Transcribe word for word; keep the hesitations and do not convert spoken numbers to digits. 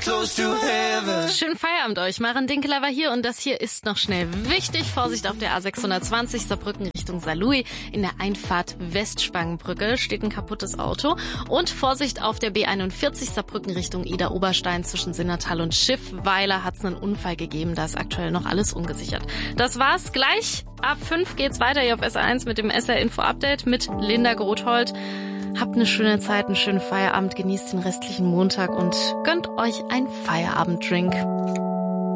Schönen Feierabend euch. Maren Dinkeler war hier und das hier ist noch schnell wichtig. Vorsicht auf der A sechshundertzwanzig Saarbrücken Richtung Saarlouis. In der Einfahrt Westspangenbrücke steht ein kaputtes Auto. Und Vorsicht auf der B einundvierzig Saarbrücken Richtung Ida-Oberstein zwischen Sinnertal und Schiffweiler hat es einen Unfall gegeben. Da ist aktuell noch alles ungesichert. Das war's. Gleich ab fünf geht's weiter hier auf S R eins mit dem S R Info Update mit Linda Grothold. Habt eine schöne Zeit, einen schönen Feierabend, genießt den restlichen Montag und gönnt euch einen Feierabenddrink.